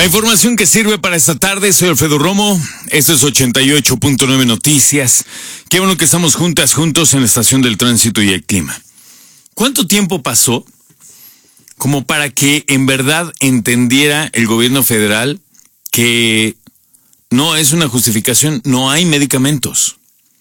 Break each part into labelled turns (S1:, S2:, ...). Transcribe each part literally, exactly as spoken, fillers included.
S1: La información que sirve para esta tarde, soy Alfredo Romo, esto es ochenta y ocho punto nueve Noticias. Qué bueno que estamos juntas, juntos en la estación del tránsito y el clima. ¿Cuánto tiempo pasó como para que en verdad entendiera el gobierno federal que no es una justificación, no hay medicamentos?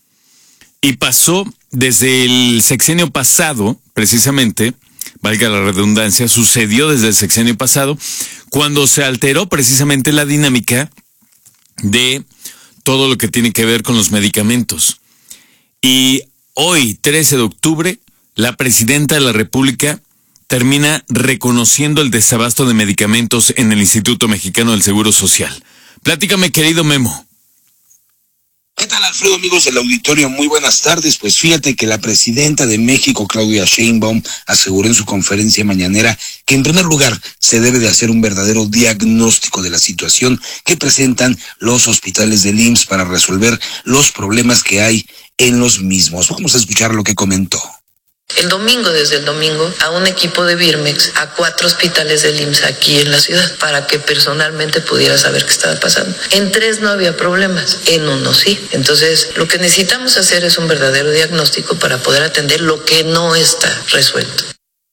S1: Y pasó desde el sexenio pasado, precisamente, valga la redundancia, sucedió desde el sexenio pasado, cuando se alteró precisamente la dinámica de todo lo que tiene que ver con los medicamentos. Y hoy, trece de octubre, la presidenta de la República termina reconociendo el desabasto de medicamentos en el Instituto Mexicano del Seguro Social. Platícame, querido Memo.
S2: ¿Qué tal, Alfredo, amigos del auditorio? Muy buenas tardes. Pues fíjate que la presidenta de México, Claudia Sheinbaum, aseguró en su conferencia mañanera que en primer lugar se debe de hacer un verdadero diagnóstico de la situación que presentan los hospitales del I M S S para resolver los problemas que hay en los mismos. Vamos a escuchar lo que comentó.
S3: El domingo, desde el domingo, a un equipo de Birmex, a cuatro hospitales del I M S S aquí en la ciudad, para que personalmente pudiera saber qué estaba pasando. En tres no había problemas, en uno sí. Entonces, lo que necesitamos hacer es un verdadero diagnóstico para poder atender lo que no está resuelto.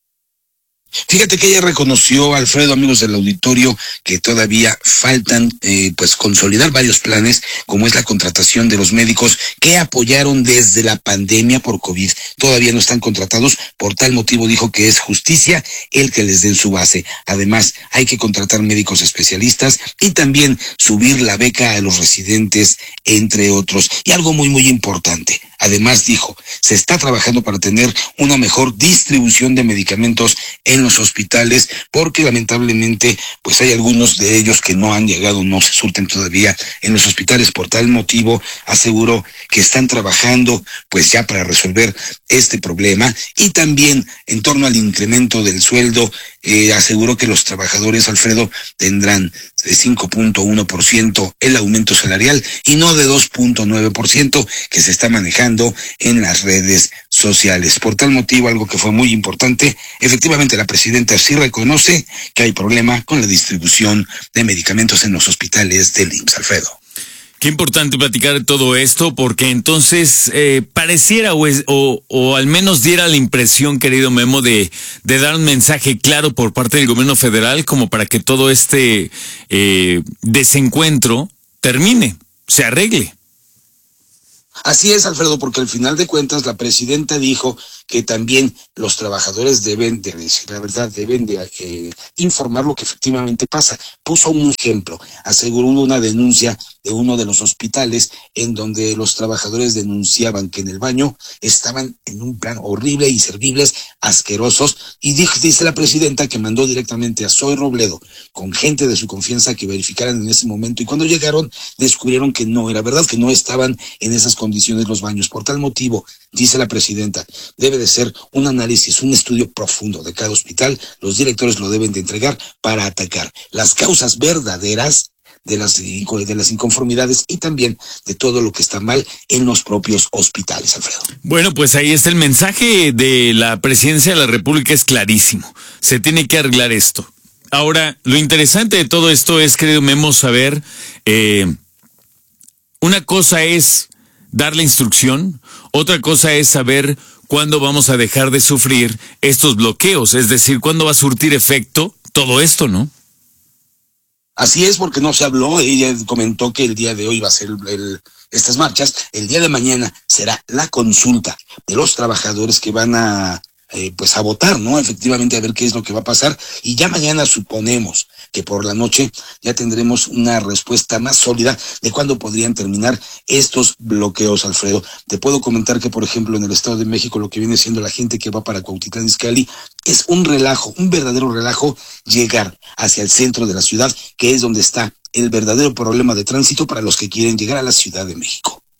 S2: Fíjate que ella reconoció, Alfredo, amigos del auditorio, que todavía faltan eh, pues consolidar varios planes, como es la contratación de los médicos que apoyaron desde la pandemia por COVID. Todavía no están contratados, por tal motivo dijo que es justicia el que les den su base. Además, hay que contratar médicos especialistas y también subir la beca a los residentes, entre otros. Y algo muy, muy importante. Además, dijo, se está trabajando para tener una mejor distribución de medicamentos en los hospitales, porque lamentablemente pues hay algunos de ellos que no han llegado, no se surten todavía en los hospitales. Por tal motivo, aseguró que están trabajando pues ya para resolver este problema. Y también en torno al incremento del sueldo, eh, aseguró que los trabajadores, Alfredo, tendrán de cinco punto uno por ciento el aumento salarial y no de dos punto nueve por ciento que se está manejando en las redes sociales. Por tal motivo, algo que fue muy importante, efectivamente la presidenta sí reconoce que hay problema con la distribución de medicamentos en los hospitales del I M S S, Alfredo.
S1: Qué importante platicar de todo esto, porque entonces eh, pareciera o, es, o, o al menos diera la impresión, querido Memo, de, de dar un mensaje claro por parte del gobierno federal como para que todo este eh, desencuentro termine, se arregle.
S2: Así es, Alfredo, porque al final de cuentas la presidenta dijo que también los trabajadores deben de decir la verdad, deben de eh, informar lo que efectivamente pasa. Puso un ejemplo, aseguró una denuncia de uno de los hospitales en donde los trabajadores denunciaban que en el baño estaban en un plan horrible, inservibles, asquerosos, y dijo, dice la presidenta que mandó directamente a Zoe Robledo con gente de su confianza que verificaran en ese momento, y cuando llegaron descubrieron que no era verdad, que no estaban en esas condiciones los baños. Por tal motivo, dice la presidenta, debe de ser un análisis, un estudio profundo de cada hospital. Los directores lo deben de entregar para atacar las causas verdaderas de las, de las inconformidades y también de todo lo que está mal en los propios hospitales, Alfredo.
S1: Bueno, pues ahí está el mensaje de la presidencia de la República, es clarísimo. Se tiene que arreglar esto. Ahora, lo interesante de todo esto es, querido Memo, saber, eh, una cosa es dar la instrucción, otra cosa es saber cuándo vamos a dejar de sufrir estos bloqueos, es decir, cuándo va a surtir efecto todo esto, ¿no?
S2: Así es, porque no se habló. Ella comentó que el día de hoy va a ser el, el, estas marchas, el día de mañana será la consulta de los trabajadores que van a Eh, pues a votar, ¿no? Efectivamente, a ver qué es lo que va a pasar, y ya mañana suponemos que por la noche ya tendremos una respuesta más sólida de cuándo podrían terminar estos bloqueos, Alfredo. Te puedo comentar que, por ejemplo, en el Estado de México, lo que viene siendo la gente que va para Cuautitlán Izcalli, es un relajo, un verdadero relajo llegar hacia el centro de la ciudad, que es donde está el verdadero problema de tránsito para los que quieren llegar a la Ciudad de México.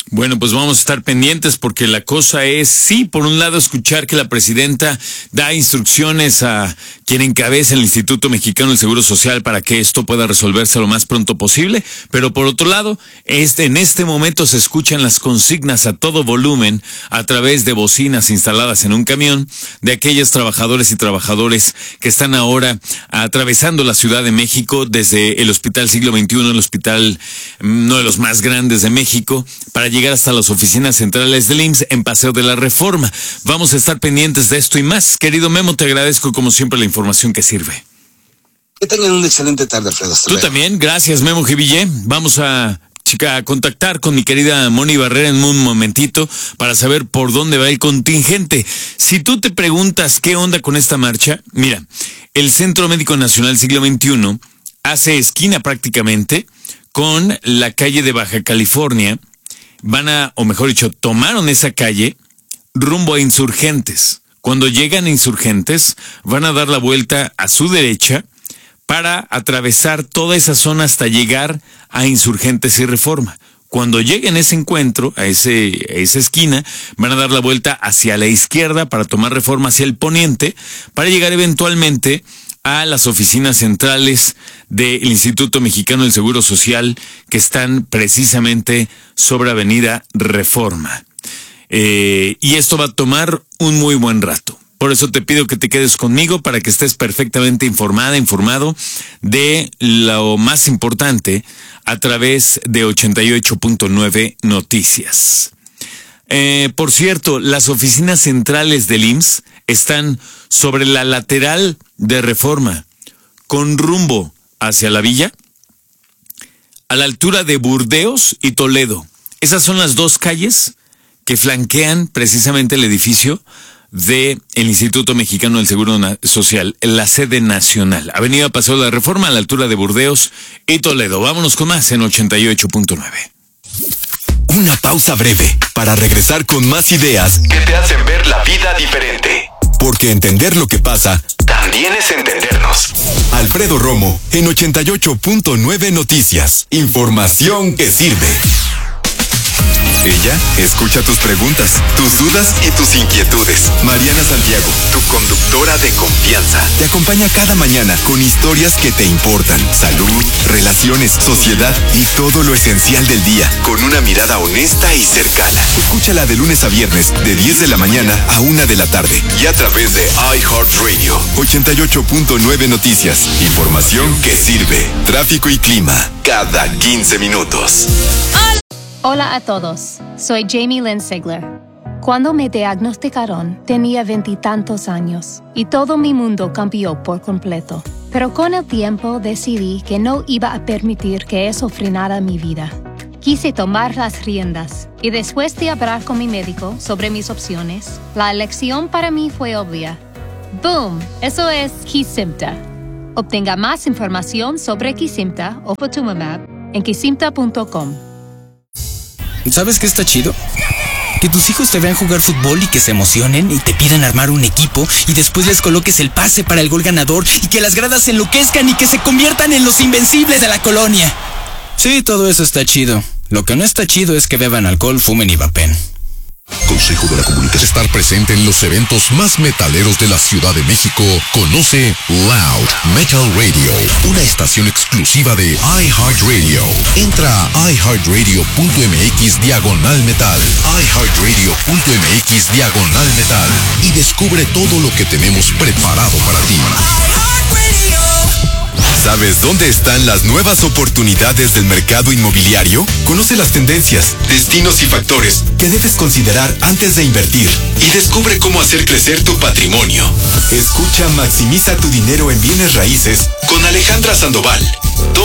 S1: Bueno, pues vamos a estar pendientes porque la cosa es, sí, por un lado escuchar que la presidenta da instrucciones a quien encabeza el Instituto Mexicano del Seguro Social para que esto pueda resolverse lo más pronto posible, pero por otro lado, este, en este momento se escuchan las consignas a todo volumen a través de bocinas instaladas en un camión de aquellos trabajadores y trabajadores que están ahora atravesando la Ciudad de México desde el Hospital Siglo veintiuno, el hospital, uno de los más grandes de México, para llegar hasta las oficinas centrales del I M S S en Paseo de la Reforma. Vamos a estar pendientes de esto y más. Querido Memo, te agradezco como siempre la información que sirve.
S2: Que tengan una excelente tarde, Alfredo. Hasta
S1: Tú
S2: luego.
S1: también, gracias Memo Gevillé. Vamos a, chica, a contactar con mi querida Moni Barrera en un momentito para saber por dónde va el contingente. Si tú te preguntas qué onda con esta marcha, mira, el Centro Médico Nacional Siglo veintiuno hace esquina prácticamente con la calle de Baja California. Van a, o mejor dicho, tomaron esa calle rumbo a Insurgentes. Cuando llegan a Insurgentes, van a dar la vuelta a su derecha para atravesar toda esa zona hasta llegar a Insurgentes y Reforma. Cuando lleguen a ese encuentro, a, ese, a esa esquina, van a dar la vuelta hacia la izquierda para tomar Reforma hacia el poniente, para llegar eventualmente a las oficinas centrales del Instituto Mexicano del Seguro Social que están precisamente sobre Avenida Reforma. Eh, y esto va a tomar un muy buen rato. Por eso te pido que te quedes conmigo para que estés perfectamente informada, informado de lo más importante a través de ochenta y ocho punto nueve Noticias. Eh, por cierto, las oficinas centrales del I M S S están sobre la lateral de Reforma, con rumbo hacia la Villa, a la altura de Burdeos y Toledo. Esas son las dos calles que flanquean precisamente el edificio del Instituto Mexicano del Seguro Social, la sede nacional. Avenida Paseo de la Reforma, a la altura de Burdeos y Toledo. Vámonos con más en ochenta y ocho punto nueve.
S4: Una pausa breve para regresar con más ideas que te hacen ver la vida diferente. Porque entender lo que pasa también es entendernos. Alfredo Romo en ochenta y ocho punto nueve Noticias. Información que sirve. Ella escucha tus preguntas, tus dudas y tus inquietudes. Mariana Santiago, tu conductora de confianza, te acompaña cada mañana con historias que te importan. Salud, relaciones, sociedad y todo lo esencial del día, con una mirada honesta y cercana. Escúchala de lunes a viernes, de diez de la mañana a una de la tarde. Y a través de iHeartRadio. ochenta y ocho punto nueve Noticias. Información que sirve. Tráfico y clima, cada quince minutos.
S5: Hola a todos, soy Jamie Lynn Sigler. Cuando me diagnosticaron, tenía veintitantos años y todo mi mundo cambió por completo. Pero con el tiempo decidí que no iba a permitir que eso frenara mi vida. Quise tomar las riendas y después de hablar con mi médico sobre mis opciones, la elección para mí fue obvia. ¡Boom! Eso es Kesimpta. Obtenga más información sobre Kesimpta o Ofatumumab en kesimpta punto com.
S6: ¿Sabes qué está chido? Que tus hijos te vean jugar fútbol y que se emocionen y te pidan armar un equipo y después les coloques el pase para el gol ganador y que las gradas se enloquezcan y que se conviertan en los invencibles de la colonia. Sí, todo eso está chido. Lo que no está chido es que beban alcohol, fumen y vapen.
S7: Consejo de la Comunicación. Estar presente en los eventos más metaleros de la Ciudad de México. Conoce Loud Metal Radio, una estación exclusiva de iHeartRadio. Entra a iHeartRadio.mx diagonal metal, iHeartRadio.mx diagonal metal y descubre todo lo que tenemos preparado para ti.
S4: ¿Sabes dónde están las nuevas oportunidades del mercado inmobiliario? Conoce las tendencias, destinos y factores que debes considerar antes de invertir y descubre cómo hacer crecer tu patrimonio. Escucha Maximiza tu dinero en bienes raíces con Alejandra Sandoval